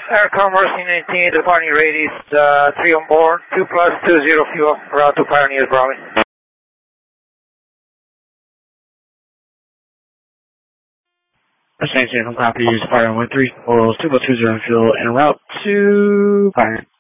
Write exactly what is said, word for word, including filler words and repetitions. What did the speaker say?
Air Commerce nineteen, departing radius uh, three on board, two plus two zero fuel, route to Pioneer Bravo. Percent from copy is fire on one three, oils two plus two zero fuel, and route to Pioneer.